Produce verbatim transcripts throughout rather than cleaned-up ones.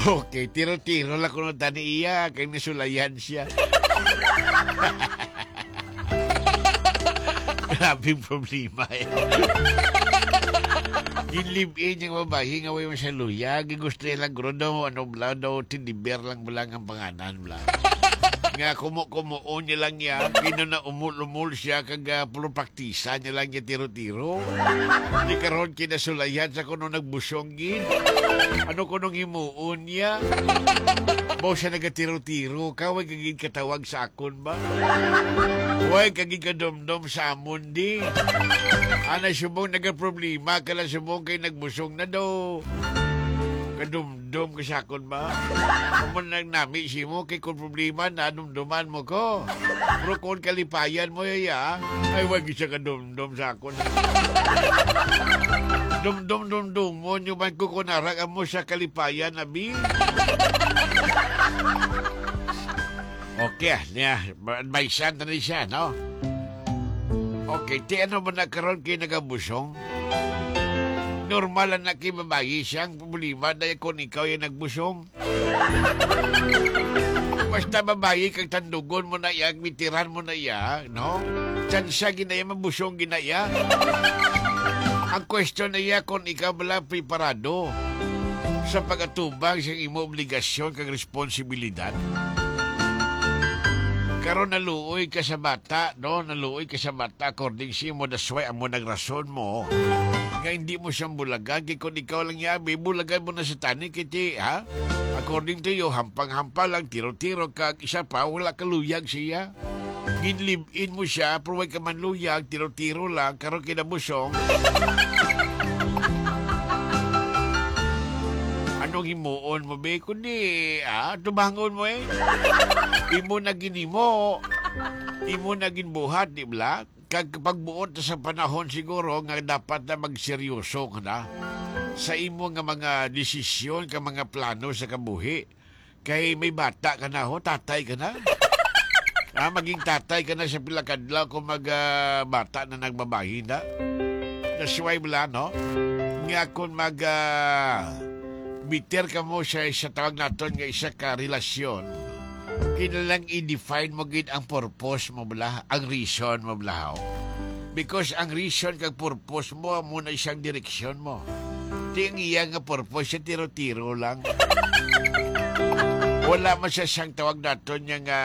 Okay, tiro-tiro lang ko nung tani iya. Kaya nasulayan siya. Grabing problema eh. Ginlive-in yung babae, ngaway mo sa luya. Gigusto lang guro daw, ano bla daw, tindiber lang lang ang panganan bla. Nga kumo-kumuo niya lang niya, kino na umul-umul siya, kaga puro praktisa niya lang niya tiro-tiro. Di karon kinasulayan sa kuno nagbusong gin. Ano kunong himuon niya? Bawa siya nagatiro-tiro, kaway kagin katawag sa akon ba? Huwag kagin kadomdom sa amon di. Ana subong nagaproblema, kala subong kay nagbusong na daw. Kadumdum ka sa akon ba? Kung nang nami si mo, kay kung problema na dumduman mo ko. Pero kung kalipayan mo yaya, ay wag siya kadumdum sa akon. Dumdum-dumdum mo, nyo man ko kunarag mo sa kalipayan, abi. Okay, niya, advisean na rin siya, no? Okay, ti ano mo nagkaroon kayo nagabusong? Normal ang nakibabayi siyang problema dahil kung ikaw yung nagbusong. Basta babayi kag tandugon mo na iya, mitiran mo na iya, no? Diyan siya ginaya, mabusong ginaya. Ang question na iya kung ikaw bala preparado sa pag-atubang sa imo obligasyon kag responsibilidad. Karon naluoy ka sa bata, no? Naluoy ka sa bata according sa imo, that's why amo nagrason mo. Nga hindi mo siyang bulagan, kaya kung ikaw lang yabi, bulagan mo na sa tani, kiti, ha? According to you, hampang-hampang lang, tiro-tiro ka, isa pa, wala ka luyag siya. Ginlive-in mo siya, pero wag ka man luyag, tiro-tiro lang, karon kinabusong. Anong himuon mo, be? Kundi, ha? Tubangon mo eh. Imo na ginimo. Imo na ginbuhat, di ba? Kag pagbuot sa panahon siguro nga dapat na magseryoso ka na sa imo nga mga desisyon, ka mga plano sa kabuhi. Kay may bata ka na ho, tatay ka na. Ah, maging tatay ka na sa pilakadlaw kung mag uh, bata na nagbabahi na. That's why wala, no? Nga kung mag uh, bitter ka mo sa isa tawag naton nga isa ka relasyon, kinalang i-define mo gid ang purpose mo bala, ang reason mo bala. Because ang reason kag purpose mo muna isang direksyon mo. Di ang iya nga purpose siya tiro-tiro lang. Wala man siya siyang tawag naton nga nga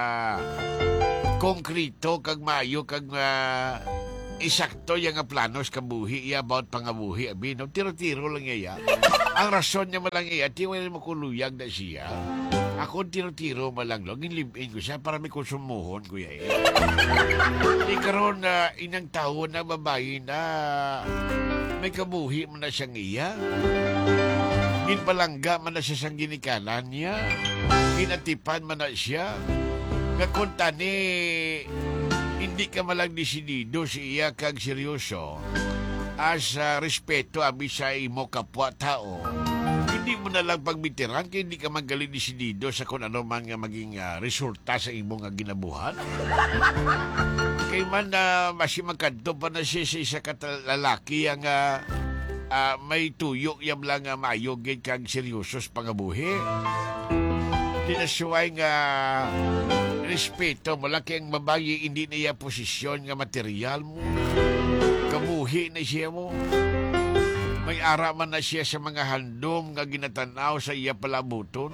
konkrito kag maayo kag uh, isakto yung nga planos kabuhi iya about pangabuhi abi no, tiro-tiro lang iya. Ang rason niya malang iya ti wala mo kuluyag na siya. Ako tiro-tiro malang lo, ginlive-in ko siya para may konsumuhon kuya eh. Di karon na uh, inang taon na babae na may kabuhi man na siyang iya. Ginpalangga man na siya siyang ginikanan niya. Ginatipan man na siya. Kakunta ni hindi ka malang disidido siya kag seryoso. As uh, respeto abi sa imo kapwa tao. Hindi mo na lang pagbitiran kaya hindi ka magaling disidido sa kung ano man nga maging uh, resulta sa imong nga ginabuhat. Kay man na uh, masi magkanto pa na siya sa isa kalalaki ang uh, uh, may tuyo yam lang uh, mayogid kag seryoso sa pangabuhi. Dinasuway nga respeto mo lang kaya ang babayi hindi na iya posisyon nga material mo. Kabuhi na siya mo. May ara man na siya sa mga handom nga ginatanaw sa iya palabuton.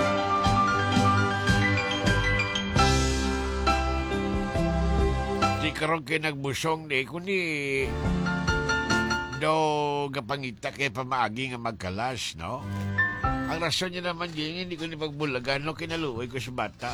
Di karon kay nagbusong ni kundi do gapangita kay pamaagi nga magkalas, no? Ang rason niya naman din, hindi ko ni pagbulagan, no, kinaluoy ko sa bata.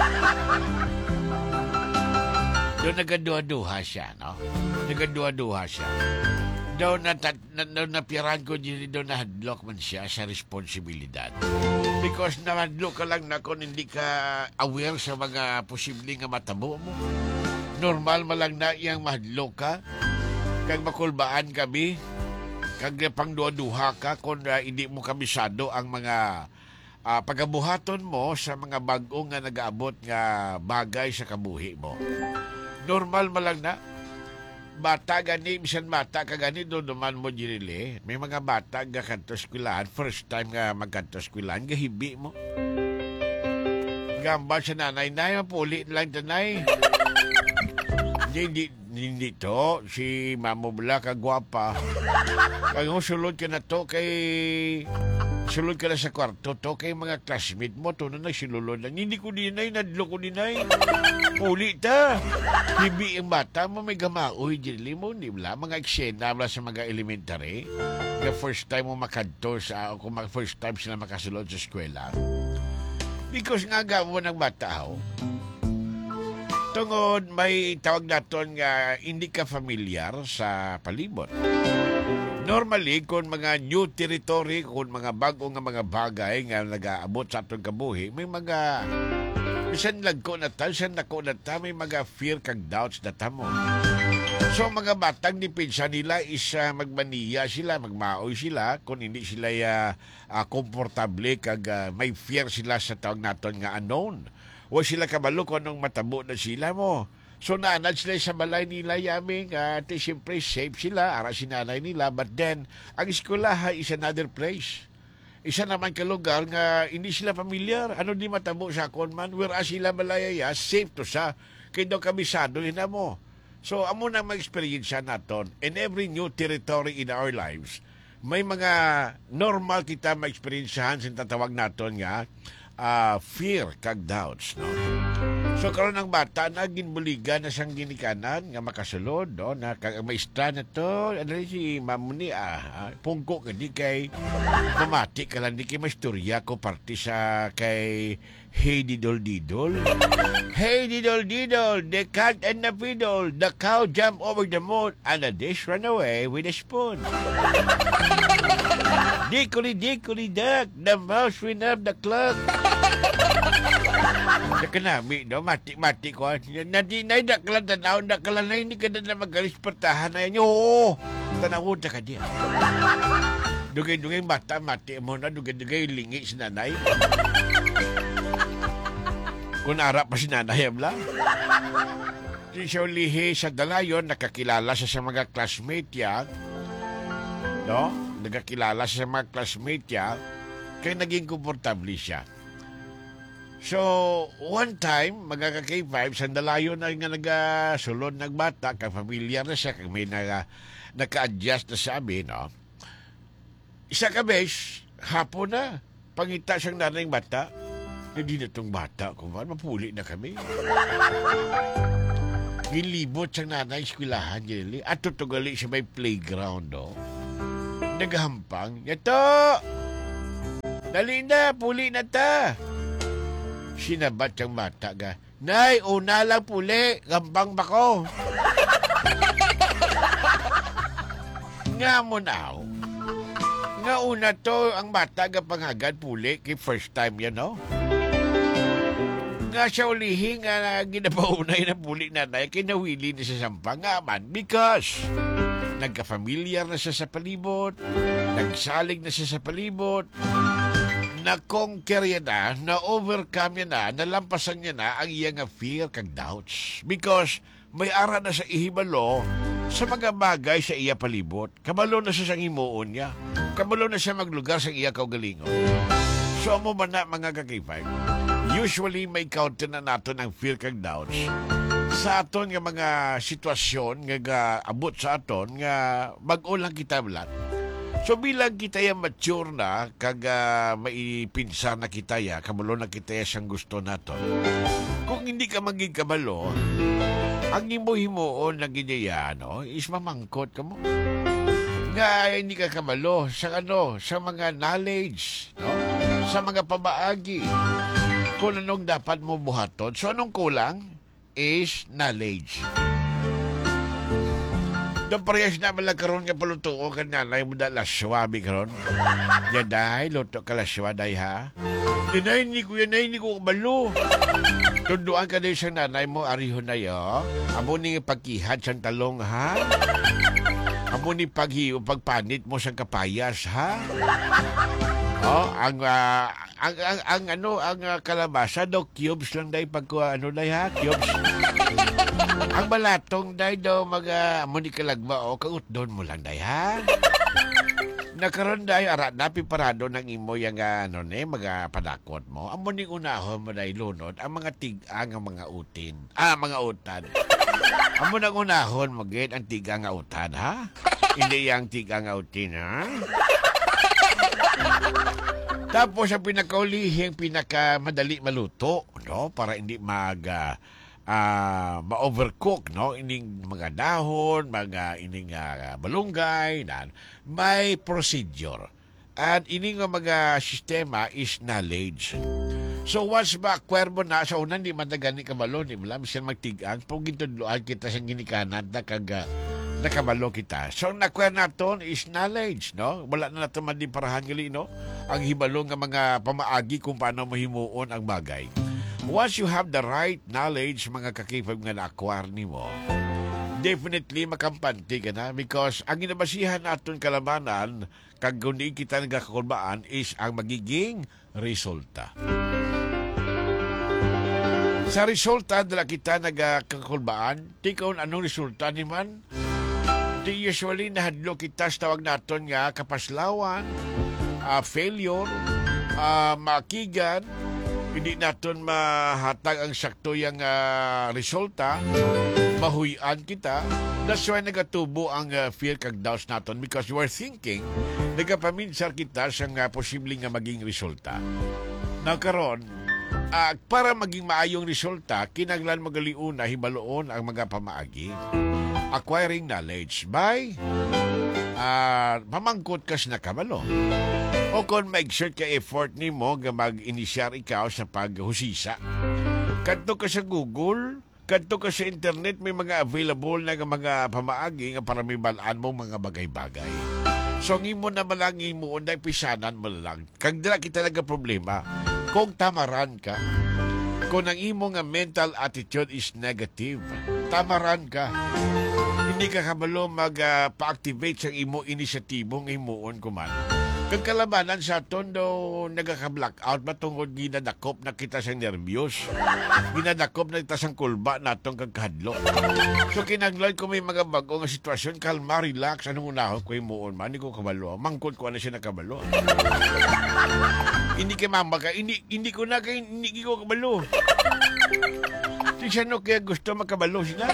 Doon nagaduha-duha siya, no? Nagaduha-duha siya. Doon na, na, na, napiran ko din, doon na hadlock man siya sa responsibilidad. Because na-hadlock ka lang na kung hindi ka aware sa mga posibleng nga matabo mo. Normal malang na iyang mahadlock ka. Kag makulbaan kami. Kag pang duha-duha ka kung uh, hindi mo kabisado ang mga uh, pagabuhaton mo sa mga bag-ong nga nag-aabot nga bagay sa kabuhi mo. Normal malang na bata gani, bisan bata ka gani, do duman mo jirili. May mga bata nga kanto eskwelahan, first time nga magkanto eskwelahan, gahibi mo. Gambal sa nanay, nay, mapuli lang tanay. Hindi, hindi to, si Mamo Bula, kagwapa. Kaya sulod ka na to kay... Sulod ka na sa kwarto to kay mga classmate mo, to na nagsilulod lang. Hindi ko dinay, nadlo ko dinay. Puli ta. Hibi ang bata mo, may gamaoy, dili mo, di ba? Mga eksena mula sa mga elementary. The first time mo makadto sa, kung first time sila makasulod sa eskwela. Because nga gamo ng bata ho. Tungod, may tawag naton nga hindi ka familiar sa palibot. Normally, kung mga new territory, kung mga bago nga mga bagay nga nag-aabot sa atong kabuhi, may mga isan lagko na ta, isan lagko na ta, may mga fear kag doubts na ta mo. So, mga batang dipinsa nila is uh, magmaniya sila, magmaoy sila, kung hindi sila uh, uh, komportable kag uh, may fear sila sa tawag naton nga unknown. O sila kabalo kung anong matabo na sila mo. So naanad sila sa balay nila yaming at uh, siyempre safe sila, ara si nanay nila. But then, ang eskwelahan is another place. Isa naman ka lugar nga hindi sila familiar. Ano di matabo sa akon man. Whereas sila balayaya, safe to sa. Kaya daw kabisado na mo. So amo na mag-experience naton in every new territory in our lives. May mga normal kita ma-experiencehan sa tatawag naton nga uh, fear kag doubts. No? So karon ang bata na ginbuligan na siyang ginikanan nga makasulod no na kag maestra na to ano si mamuni ah pungko ka di kay mamati ka lang di kay maistorya ko parte sa kay Hey Didol Didol. Hey Didol Didol, the cat and the fiddle, the cow jumped over the moon and the dish ran away with a spoon. Dickory dickory duck, the mouse went up the clock. Sa kanami, no? Mati-mati ko. Nadi na da kala tanaw, da kala na hindi ka na magalis pertahan na yan. Oo, tanaw ka diya. Dugay-dugay mata, mati mo na, dugay-dugay lingi si nanay. Kung harap pa si nanay, amla. Si Shaulihi sa Dalayon, nakakilala siya sa mga classmate yan. No? Nakakilala siya sa mga classmate yan. Kaya naging komportable siya. So, one time, magkaka-K five, sandalayo na nga nagasulod nagbata, kang familiar na siya, kang may naga, naka-adjust na sa amin, no? Isa ka besh, hapon na, pangita siyang nanay bata, hindi na itong bata, kung ba, mapuli na kami. Gilibot siyang nanay, eskwelahan, gili, at tutugali siya may playground, no? Naghampang, yato! Dali na, puli na ta! Sinabat siyang mata ga, Nay, una lang puli, gambang bako. Nga mo na, nga una to, ang mata ga pangagad puli, kay first time yan, no? Nga siya ulihin, nga ginapaunay na puli nanay, kinawili na sa sampang nga man, because nagka-familiar na siya sa palibot, nagsalig na siya sa palibot, na-conquer niya na, na-overcome niya na, nalampasan niya na ang iyang fear kag doubts. Because may ara na sa ihibalo sa mga bagay sa iya palibot. Kabalo na siya sa himuon niya. Kabalo na siya maglugar sa iya kaugalingon. So, amo man na mga kakipay, usually may counter na nato ng fear kag doubts sa aton nga mga sitwasyon nga ga abot sa aton nga bag-o lang kita blat. So bilang kita ya mature na, kag uh, maipinsa na kita ya, kabalo na kita ya siyang gusto naton. Kung hindi ka maging kabalo, ang himo-himoon na ginaya, no, is mamangkot ka mo. Nga hindi ka kabalo sa ano, sa mga knowledge, no, sa mga pabaagi. Kung anong dapat mo buhaton. So anong kulang is knowledge. Doon parehas na malang karoon nga palutuo ka nanay mo na laswabi karoon. Yan dahi, luto ka laswa dahi ha. Dinay, hindi ko yan, hindi ko kabalo. Tunduan ka din sa nanay mo, ariho na yo. Amo ni pagkihad sa talong ha. Amo ni paghiyo, pagpanit mo sa kapayas ha. Oh, ang, uh, ang, ang, ang, ano, ang uh, kalabasa daw, cubes lang dahi pag, uh, ano dahi ha, cubes. Ang balatong day daw mga amo ni kalagba o kautdon mo lang day ha. Nakaroon day ara napi parado ng imo yang ano ne mga padakot mo. Amo ning unahon mo day lunod ang mga tig-ang ang mga utin. Ah mga utan. Amo nang unahon magit ang tig-ang nga utan ha. Hindi yang tig-ang nga utin ha. Tapos ang pinakaulihing pinakamadali maluto no para hindi mag uh, uh, ma-overcook, no? Ining mga dahon, mga ining uh, balunggay, dan may procedure. At ining mga sistema is knowledge. So once ma-acquire mo na, sa unang di matagani kabalo, di ba? Misal magtigang, pag gintudloan kita sa ginikanan na kaga nakabalo kita. So na-acquire naton is knowledge, no? Wala na natin man di parahan gali, no? Ang hibalo nga mga pamaagi kung paano mahimuon ang bagay. Once you have the right knowledge, mga kakipag nga na-acquire ni mo, definitely makampanti ka na because ang ginabasihan natin kalabanan kag kundi kita nagkakulbaan is ang magiging resulta. Sa resulta dala kita nagkakulbaan, tikaw anong resulta ni man? Di usually nahadlo kita sa tawag natin nga kapaslawan, uh, failure, uh, makigan, hindi natin mahatag ang sakto yung uh, resulta, mahuyan kita. That's why nagatubo ang uh, fear kag doubts natin because you are thinking, nagapaminsar kita sa uh, posibleng nga maging resulta. Nakaroon, uh, para maging maayong resulta, kinaglan magaliuna, hibaloon ang mga pamaagi. Acquiring knowledge by uh, mamangkot ka sa nakabalo. O kung mag-exert ka effort ni mo nga mag-inisyar ikaw sa paghusisa. Kadto ka sa Google, kadto ka sa internet, may mga available na mga pamaagi nga para may balaan mo mga bagay-bagay. So, ngimo na malangin mo, unday pisanan mo lang. Kag dila kita talaga problema, kung tamaran ka, kung ang imo nga mental attitude is negative, tamaran ka. Hindi ka kabalo mag-pa-activate uh, sa imo inisyatibo ng imuon kuman. Kag kalabanan sa aton daw nagaka-blackout matungod ginadakop na kita sa nervyos. Ginadakop na kita sa kulba natong kagkadlo. So kinagloy ko may mga bago nga sitwasyon, kalma, relax, anong unahon ko imuon man, hindi ko kabalo. Mangkot ko ano siya nakabalo. Hindi ka mama ka, hindi, hindi ko na kay hindi ko kabalo. Si siya no kaya gusto makabalo sila.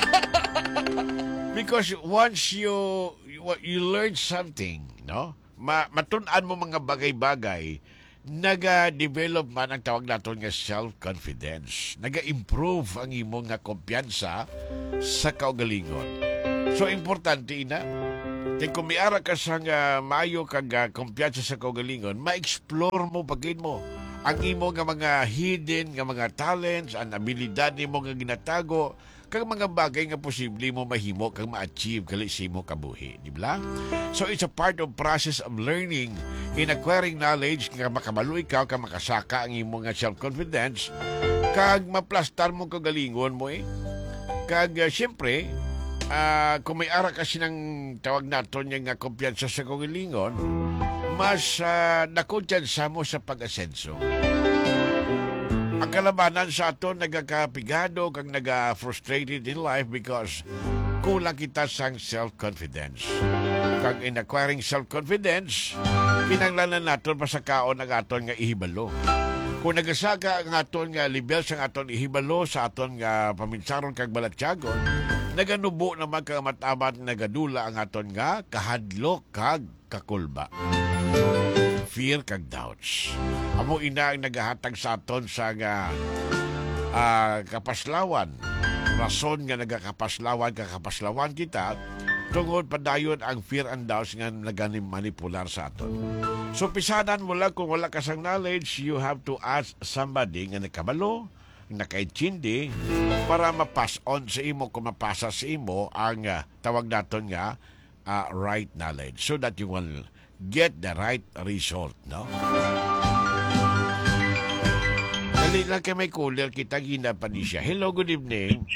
Because once you you learn something, no? Ma matun-an mo mga bagay-bagay, naga-develop man ang tawag natin nga self-confidence. Naga-improve ang imong nga kumpiyansa sa kaugalingon. So importante ina, kaya kung may ara ka sa nga maayo kag uh, kumpiyansa sa kaugalingon, ma-explore mo pagin mo ang imo nga mga hidden nga mga talents, ang abilidad nimo nga ginatago, kag mga bagay nga posible mo mahimo kag ma-achieve kali sa imo kabuhi, di ba? So it's a part of process of learning in acquiring knowledge nga makabalo ikaw kag makasaka ang imo nga self-confidence kag maplastar mo kagalingon mo eh. Kag uh, syempre, uh, kung may ara kasi ng tawag naton nga kumpiyansa sa kagalingon, mas uh, nakuntyansa mo sa pag-asenso. Ang kalabanan sa ato nagakapigado kag naga-frustrated in life because kulang kita sa self-confidence. Kag in acquiring self-confidence, kinanglanan naton pa sa kaon ang aton nga ihibalo. Kung nagasaka ang aton nga level sa aton ihibalo sa aton nga paminsaron kag balatyagon, naganubo naman kag matamat nagadula ang aton nga kahadlok kag kakulba. Fear kag doubts. Amo ina ang nagahatag sa aton sa nga uh, kapaslawan. Rason nga nagakapaslawan kakapaslawan kita tungod padayon ang fear and doubts nga naganimanipular sa aton. So pisanan mo lang kung wala ka sang knowledge, you have to ask somebody nga nakabalo, nakaintindi para ma-pass on sa imo kung mapasa sa imo ang uh, tawag naton nga uh, right knowledge so that you will get the right result, no? Dali lang kay may cooler kita ginapan ni siya. Hello, good evening.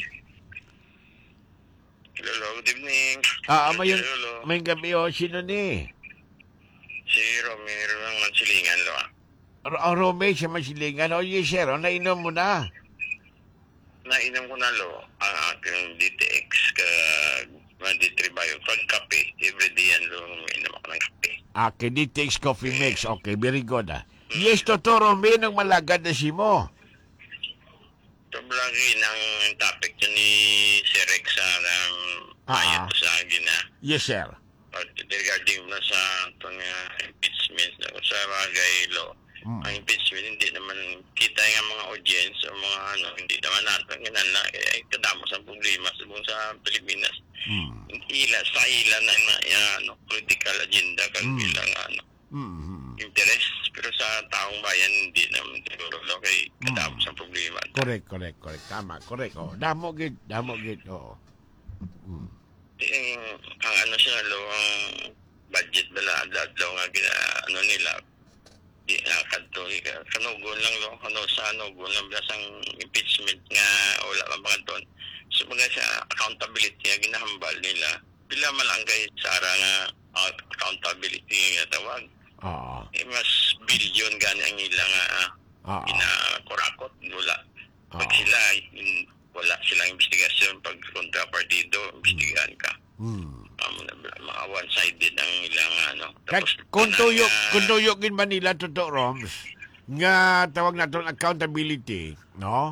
Hello, good evening. Ah, may may gabi o sino ni? Si Romero ng Mansilingan, lo. Ang Rome sa Masilingan. O, yes, sir. O, nainom mo na. Nainom ko na, lo. Uh, yung D T X ka mga D three Bio. Kag kape, everyday yan lo inom ako ng kape. Okay, D T X Coffee Mix. Okay, very good. Ah. Yes, totoo, may nang malagad na si mo. Sobrang ng topic yun ni Sir Rex sa um, Ah, ayat ah. sa gina. Yes, sir. Or regarding na sa itong uh, impeachment na sa bagay law. Mm. Ang impeachment hindi naman kita nga mga audience o mga ano, hindi naman natin ginala kaya kadamos ang problema sa buong sa Pilipinas. Mm. Ila sa ila na, na uh, ano, political agenda kag Mm. ilang ano, Mm. interest pero sa taong bayan hindi naman siguro lo kay kadamos ang problema. Correct, correct, correct. Tama, correct. Oh, damo gid, damo gid. Oo. Mm. Yung, ang ano siya lo ang budget bala adlaw nga gina ano nila di na kadto kanugon lang lo ano sa nugon lang bilang impeachment nga wala pa mga ton so mga sa accountability nga ginahambal nila pila man lang kay Sara nga uh, accountability nga tawag Oo. eh, mas billion gani ang ilang uh, Oo. inakurakot wala pag Oo. sila in, wala silang investigasyon pag kontra partido investigahan ka Mm. um, mga one-sided ang ilang ano. Kag kung tuyok, kung tuyok gid Manila totoo Roms, nga tawag naton accountability, no?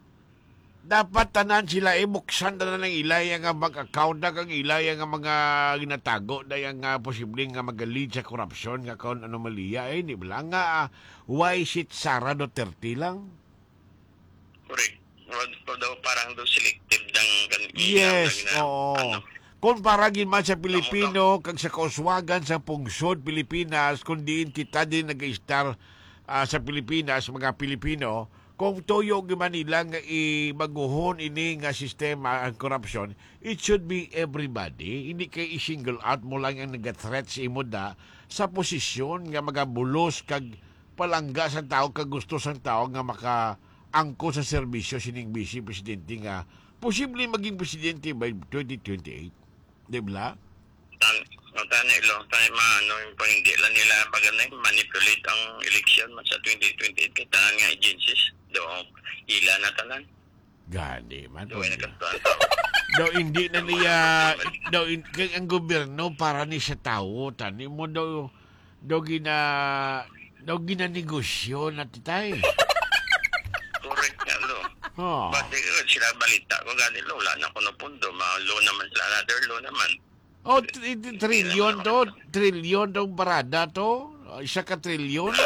Dapat tanan sila ibuksan tanan ng ilay nga bank account na kang ilay nga mga ginatago na yang nga posibleng nga magalid sa korupsyon nga kaon anomalya eh di ba nga uh, why sit Sara Duterte lang? Correct. Wag daw parang daw selective ng kanila. Yes, oo. Kung para man sa Pilipino, kag sa kauswagan sa pungsod Pilipinas, kung diin kita din nag-star uh, sa Pilipinas, mga Pilipino, kung toyo man nila nga ibaguhon ini nga sistema ang korupsyon, it should be everybody. Hindi kay i-single out mo lang ang nag-threat sa imo da sa posisyon nga magabulos kag palangga sa tao kag gusto sa tao nga maka-angko sa serbisyo sining Vice Presidente nga posible maging presidente by twenty twenty-eight. Di ba? Tan, tani lo, tani maano yung pang hindi lang nila pag ano, manipulate ang election man sa twenty twenty-eight kay tanan nga agencies do ila na tanan. Gani man. Do na kantuan. Do hindi na niya do in, kay ang gobyerno para ni sa tao tani mo do do gina do gina negosyo na titay. Correct nga lo. Oh. But eh, sila balita ko gani lo, wala na kuno pundo, mga low naman sila, another low naman. Oh, tr- tr- trilyon to, trilyon tong barada to. Isa ka trilyon.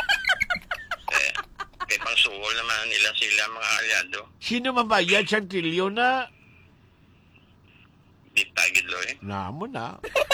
Eh, kay pang suhol naman nila sila mga aliado. Sino mabayad sa trilyon na? Di tagid lo eh. Namo na.